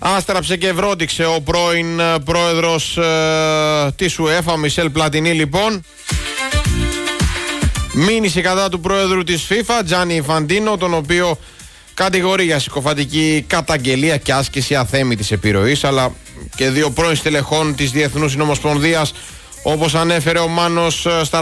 Άστραψε και βρόντιξε ο πρώην πρόεδρος της UEFA, Μισελ Πλατινί, λοιπόν. Μήνυσε κατά του πρόεδρου της FIFA, Τζάνι Ινφαντίνο, τον οποίο κατηγορεί για συκοφαντική καταγγελία και άσκηση αθέμητης επιρροής, αλλά και δύο πρώην στελεχών της Διεθνούς Συνομοσπονδίας, όπως ανέφερε ο Μάνος στα